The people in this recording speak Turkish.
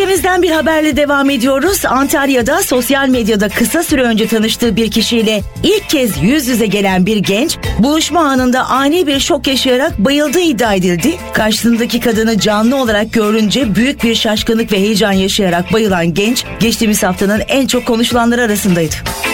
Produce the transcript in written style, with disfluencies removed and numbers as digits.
Ülkemizden bir haberle devam ediyoruz. Antalya'da sosyal medyada kısa süre önce tanıştığı bir kişiyle ilk kez yüz yüze gelen bir genç, buluşma anında ani bir şok yaşayarak bayıldığı iddia edildi. Karşısındaki kadını canlı olarak görünce büyük bir şaşkınlık ve heyecan yaşayarak bayılan genç, geçtiğimiz haftanın en çok konuşulanları arasındaydı.